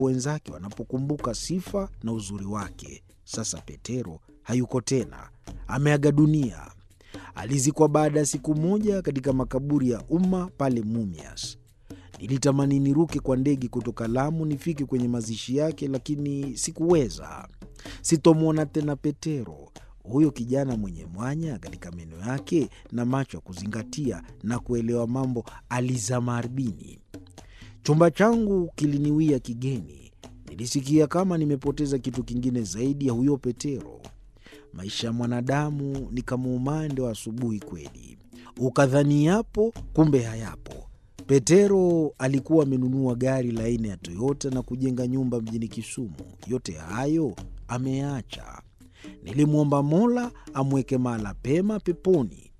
wenzake wanapokumbuka sifa na uzuri wake. Sasa Petero hayuko tena, ameaga dunia. Alizikwa baada ya siku moja katika makaburi ya umma pale Mumias. Nilitamani niruke kwa ndege kutoka Lamu nifike kwenye mazishi yake, lakini sikuweza. Sitomwona tena Petero, huyo kijana mwenye mwanya katika meno yake na macho ya kuzingatia na kuelewa mambo. Alizama ardhini. Chumba changu kiliniwia kigeni. Nilisikia kama nimepoteza kitu kingine zaidi ya huyo Petero. Maisha ya mwanadamu ni kama umande wa asubuhi kweli, ukadhani yapo, kumbe hayapo. Petero alikuwa amenunua gari la aina ya Toyota na kujenga nyumba mjini Kisumu. Yote hayo ameacha. Nilimwomba Mola amweke mahala pema peponi.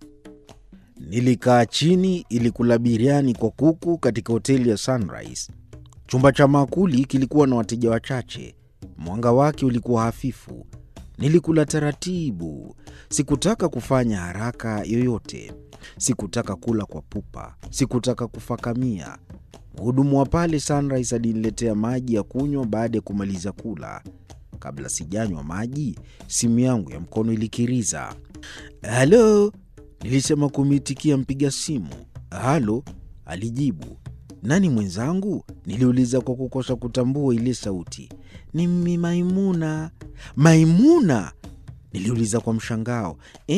Nilikaa chini ili kula biriani kwa kuku katika hoteli ya Sunrise. Chumba cha maakuli kilikuwa na wateja wachache. Mwanga wake ulikuwa hafifu. Nilikula taratibu. Sikutaka kufanya haraka yoyote. Sikutaka kula kwa pupa. Sikutaka kufakamia. Mhudumu wa pale Sunrise aliniletea maji ya kunywa baada ya kumaliza kula. Kabla sijanywa maji, simu yangu ya mkono ilikiriza. "Halo," nilisema kumitikia mpiga simu. "Halo," alijibu. "Nani mwenzangu?" niliuliza kwa kukosa kutambua ile sauti. "Ni mimi Maimuna." "Maimuna?" niliuliza kwa mshangao.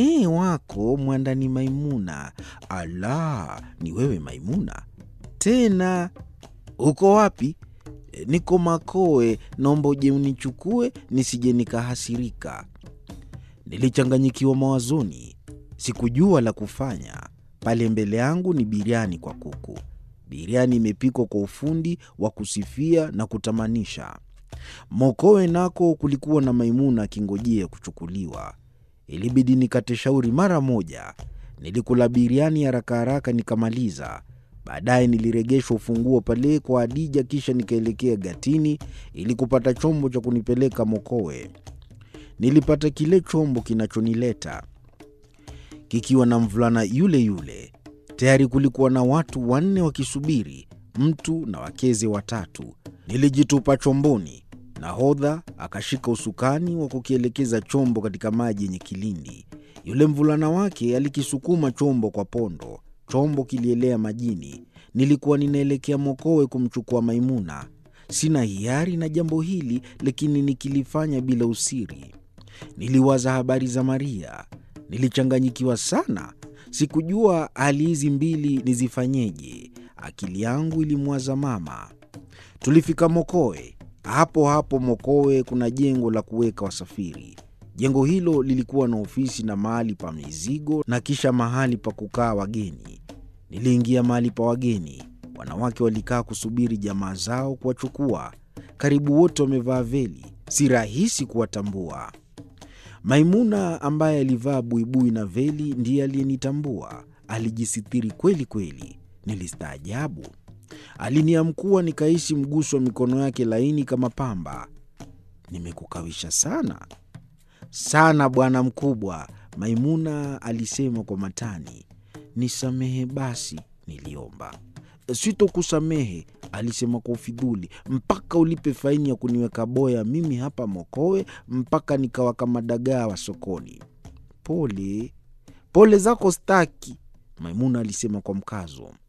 Wako mwandani Maimuna." "Ala, ni wewe Maimuna? Tena uko wapi?" "Niko Makoe, naomba uje unichukue nisije nikahasirika." Nilichanganyikiwa mawazoni. Sikujua la kufanya. Pale mbele yangu ni biriani kwa kuku. Biriani imepikwa kwa ufundi wa kusifia na kutamanisha. Mokowe nako kulikuwa na Maimuna akingojea kuchukuliwa. Ilibidi nikate shauri mara moja. Nilikula biriani haraka haraka nikamaliza. Baadaye niliregeshwa ufunguo pale kwa Hadija, kisha nikaelekea gatini ili kupata chombo cha kunipeleka Mokowe. Nilipata kile chombo kinachonileta kikiwa na mvulana yule yule. Tayari kulikuwa na watu 4 wakisubiri, mtu na wakeze 3. Nilijitupa chomboni. Nahodha akashika usukani wa kukielekeza chombo katika maji yenye kilindi. Yule mvulana wake alikisukuma chombo kwa pondo. Chombo kilielea majini. Nilikuwa ninaelekea Mokowe kumchukua Maimuna. Sina hiari na jambo hili, lakini nikilifanya bila usiri. Niliwaza habari za Maria. Nilichanganyikiwa sana. Sikujua hali hizi mbili nizifanyeje. Akili yangu ilimwaza mama. Tulifika Mokowe. Hapo hapo Mokowe kuna jengo la kuweka wasafiri. Jengo hilo lilikuwa na ofisi na mahali pa mizigo na kisha mahali pa kukaa wageni. Niliingia mahali pa wageni. Wanawake walikaa kusubiri jamaa zao kuwachukua. Karibu wote wamevaa veli. Si rahisi kuwatambua. Maimuna ambaye alivaa buibui na veli ndiye aliyenitambua. Alijisitiri kweli kweli. Nilistaajabu. Aliniamkua nikaishi mguso wa mikono yake laini kama pamba. "Nimekukawisha sana." "Sana bwana mkubwa," Maimuna alisema kwa matani. "Nisamehe basi," niliomba. "Sitokusamehe," alisema kwa ufidhuli, "mpaka ulipe faini ya kuniweka boya mimi hapa Mokowe mpaka nikawa kama dagaa wa sokoni." "Pole." "Pole zako staki," Maimuna alisema kwa mkazo.